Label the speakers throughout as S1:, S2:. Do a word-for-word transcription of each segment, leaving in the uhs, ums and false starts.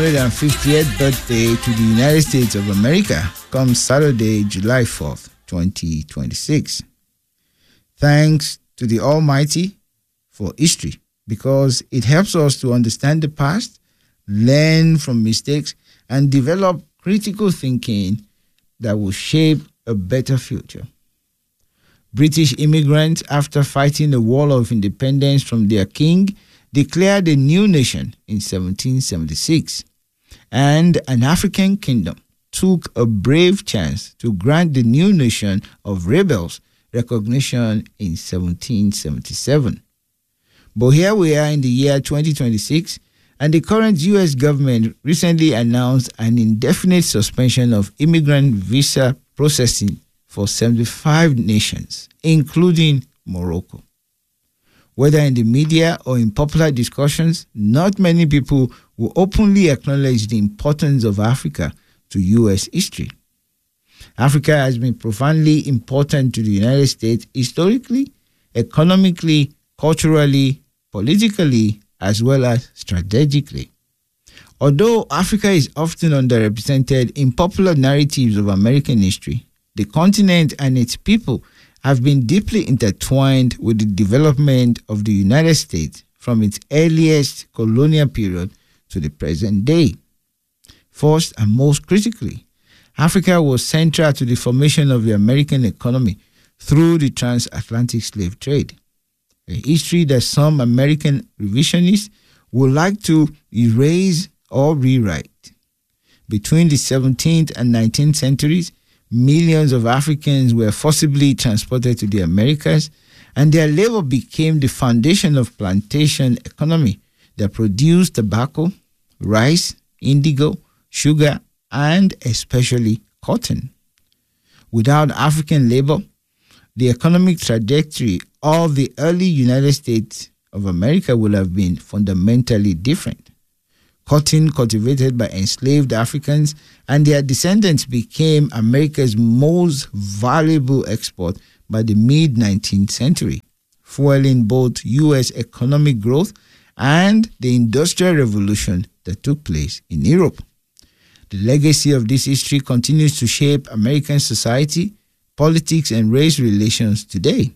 S1: one hundred fiftieth birthday to the United States of America comes Saturday, July fourth, twenty twenty-six. Thanks to the Almighty for history, because it helps us to understand the past, learn from mistakes, and develop critical thinking that will shape a better future. British immigrants, after fighting the War of Independence from their king, declared a new nation in seventeen seventy-six. And an African kingdom took a brave chance to grant the new nation of rebels recognition in seventeen seventy-seven. But here we are in the year twenty twenty-six, and the current U S government recently announced an indefinite suspension of immigrant visa processing for seventy-five nations, including Morocco. Whether in the media or in popular discussions, not many people will openly acknowledge the importance of Africa to U S history. Africa has been profoundly important to the United States historically, economically, culturally, politically, as well as strategically. Although Africa is often underrepresented in popular narratives of American history, the continent and its people have been deeply intertwined with the development of the United States from its earliest colonial period to the present day. First and most critically, Africa was central to the formation of the American economy through the transatlantic slave trade, a history that some American revisionists would like to erase or rewrite. Between the seventeenth and nineteenth centuries, millions of Africans were forcibly transported to the Americas, and their labor became the foundation of plantation economy that produced tobacco, rice, indigo, sugar, and especially cotton. Without African labor, the economic trajectory of the early United States of America would have been fundamentally different. Cotton cultivated by enslaved Africans and their descendants became America's most valuable export by the mid-nineteenth century, fueling both U S economic growth and the Industrial Revolution that took place in Europe. The legacy of this history continues to shape American society, politics, and race relations today.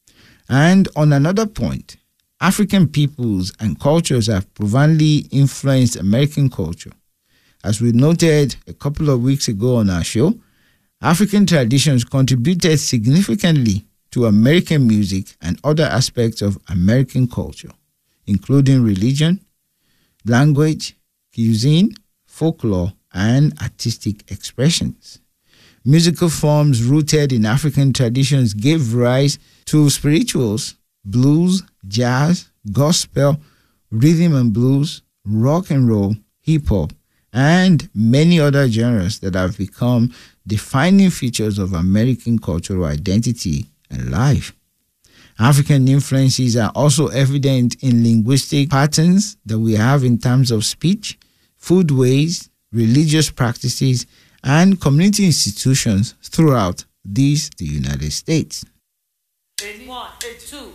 S1: And on another point, African peoples and cultures have profoundly influenced American culture. As we noted a couple of weeks ago on our show, African traditions contributed significantly to American music and other aspects of American culture, including religion, language, cuisine, folklore, and artistic expressions. Musical forms rooted in African traditions gave rise to spirituals, blues, jazz, gospel, rhythm and blues, rock and roll, hip-hop, and many other genres that have become defining features of American cultural identity and life. African influences are also evident in linguistic patterns that we have in terms of speech, foodways, religious practices, and community institutions throughout these, the United States.
S2: One, two.